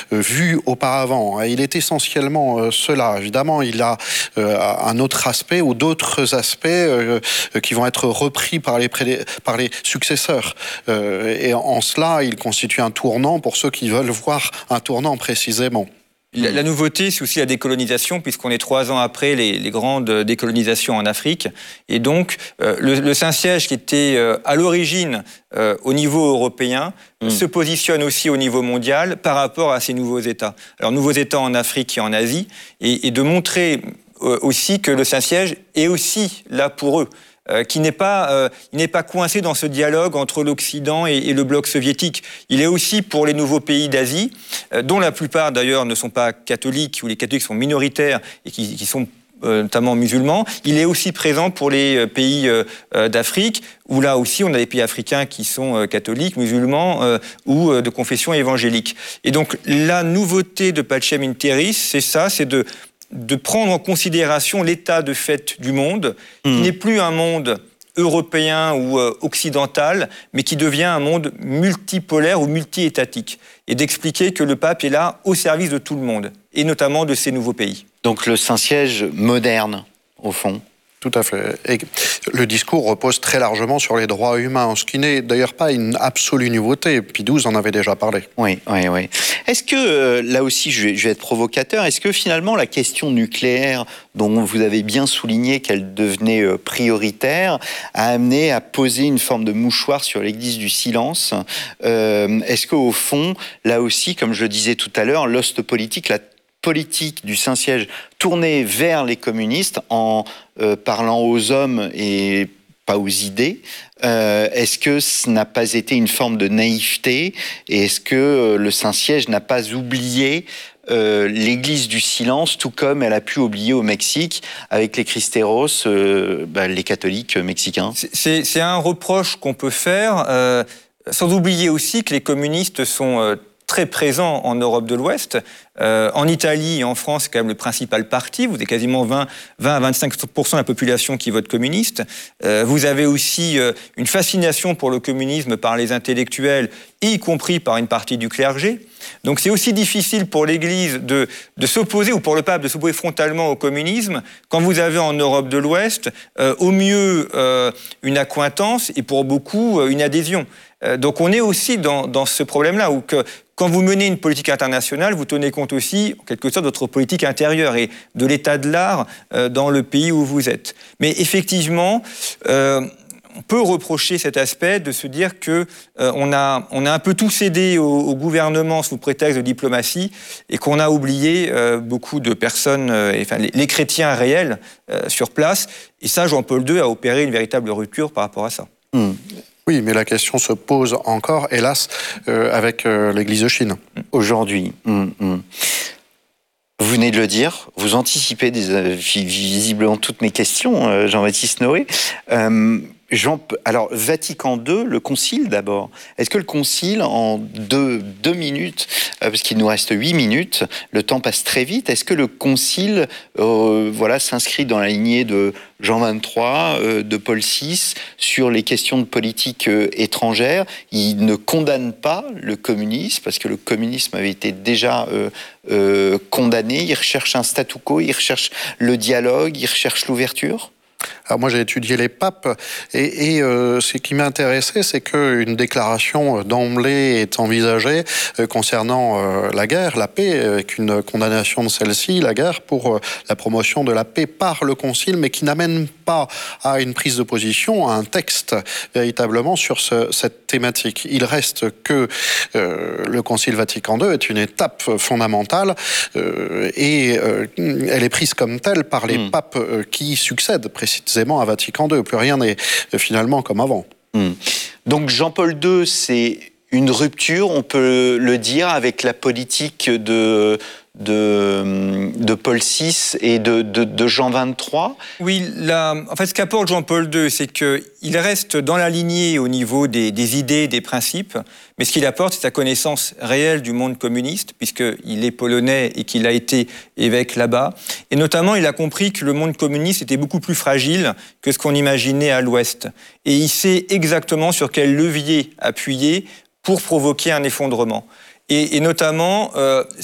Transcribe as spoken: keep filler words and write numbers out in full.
vu auparavant. Il est essentiellement euh, cela. Évidemment, il a euh, un autre aspect ou d'autres aspects euh, qui vont être repris par les, pré- par les successeurs. Euh, et en cela, il constitue un tournant pour ceux qui veulent voir un tournant précisément. La, la nouveauté, c'est aussi la décolonisation, puisqu'on est trois ans après les, les grandes décolonisations en Afrique. Et donc, euh, le, le Saint-Siège, qui était euh, à l'origine euh, au niveau européen, mmh. se positionne aussi au niveau mondial par rapport à ces nouveaux États. Alors, nouveaux États en Afrique et en Asie, et, et de montrer euh, aussi que le Saint-Siège est aussi là pour eux. Euh, qui n'est pas, euh, il n'est pas coincé dans ce dialogue entre l'Occident et, et le bloc soviétique. Il est aussi pour les nouveaux pays d'Asie, euh, dont la plupart d'ailleurs ne sont pas catholiques, où les catholiques sont minoritaires et qui, qui sont euh, notamment musulmans. Il est aussi présent pour les euh, pays euh, euh, d'Afrique, où là aussi on a des pays africains qui sont euh, catholiques, musulmans euh, ou euh, de confession évangélique. Et donc la nouveauté de Pacem in Terris, c'est ça, c'est de de prendre en considération l'état de fait du monde, mmh. qui n'est plus un monde européen ou euh, occidental, mais qui devient un monde multipolaire ou multi-étatique, et d'expliquer que le pape est là au service de tout le monde, et notamment de ces nouveaux pays. Donc le Saint-Siège moderne, au fond. Tout à fait. Et le discours repose très largement sur les droits humains, ce qui n'est d'ailleurs pas une absolue nouveauté. Pie douze en avait déjà parlé. Oui, oui, oui. Est-ce que, euh, là aussi, je vais, je vais être provocateur, est-ce que finalement la question nucléaire, dont vous avez bien souligné qu'elle devenait euh, prioritaire, a amené à poser une forme de mouchoir sur l'église du silence? euh, Est-ce qu'au fond, là aussi, comme je le disais tout à l'heure, l'ost politique, la politique du Saint-Siège tournée vers les communistes en euh, parlant aux hommes et pas aux idées, euh, est-ce que ce n'a pas été une forme de naïveté et est-ce que euh, le Saint-Siège n'a pas oublié euh, l'église du silence, tout comme elle a pu oublier au Mexique avec les Cristeros, euh, bah, les catholiques mexicains? C'est, c'est un reproche qu'on peut faire, euh, sans oublier aussi que les communistes sont euh, très présents en Europe de l'Ouest. Euh, en Italie et en France, c'est quand même le principal parti. Vous avez quasiment vingt à vingt-cinq pour cent de la population qui vote communiste. Euh, vous avez aussi euh, une fascination pour le communisme par les intellectuels, y compris par une partie du clergé. Donc c'est aussi difficile pour l'Église de, de s'opposer, ou pour le pape de s'opposer frontalement au communisme, quand vous avez en Europe de l'Ouest, euh, au mieux euh, une accointance et pour beaucoup euh, une adhésion. Euh, donc on est aussi dans, dans ce problème-là, où que, quand vous menez une politique internationale, vous tenez compte aussi, en quelque sorte, de votre politique intérieure et de l'état de l'art euh, dans le pays où vous êtes. Mais effectivement, euh, on peut reprocher cet aspect de se dire que euh, on a, on a un peu tout cédé au, au gouvernement sous prétexte de diplomatie et qu'on a oublié euh, beaucoup de personnes, euh, et, enfin les, les chrétiens réels euh, sur place. Et ça, Jean-Paul deux a opéré une véritable rupture par rapport à ça. Mmh. Oui, mais la question se pose encore, hélas, euh, avec euh, l'Église de Chine. Aujourd'hui. Mmh, mmh. Vous venez de le dire, vous anticipez des, euh, visiblement toutes mes questions, euh, Jean-Baptiste Noé. Euh, Jean, alors, Vatican deux, le concile d'abord. Est-ce que le concile, en deux, deux minutes, euh, parce qu'il nous reste huit minutes, le temps passe très vite, est-ce que le concile euh, voilà, s'inscrit dans la lignée de Jean vingt-trois, euh, de Paul six, sur les questions de politique euh, étrangère? Il ne condamne pas le communisme, parce que le communisme avait été déjà euh, euh, condamné. Il recherche un statu quo, il recherche le dialogue, il recherche l'ouverture. Alors moi j'ai étudié les papes et, et euh, ce qui m'intéressait, c'est qu'une déclaration d'emblée est envisagée euh, concernant euh, la guerre, la paix, avec une condamnation de celle-ci, la guerre, pour euh, la promotion de la paix par le Concile, mais qui n'amène pas à une prise de position, à un texte véritablement sur ce, cette thématique. Il reste que euh, le Concile Vatican deux est une étape fondamentale euh, et euh, elle est prise comme telle par les mmh. papes euh, qui succèdent précisément à Vatican deux. Plus rien n'est euh, finalement comme avant. Mmh. Donc Jean-Paul deux, c'est une rupture, on peut le dire, avec la politique de... De, de Paul six et de, de, de Jean vingt-trois. Oui, la, en fait, ce qu'apporte Jean-Paul deux, c'est qu'il reste dans la lignée au niveau des, des idées, des principes, mais ce qu'il apporte, c'est sa connaissance réelle du monde communiste, puisqu'il est polonais et qu'il a été évêque là-bas. Et notamment, il a compris que le monde communiste était beaucoup plus fragile que ce qu'on imaginait à l'Ouest. Et il sait exactement sur quel levier appuyer pour provoquer un effondrement. Et, et notamment, euh,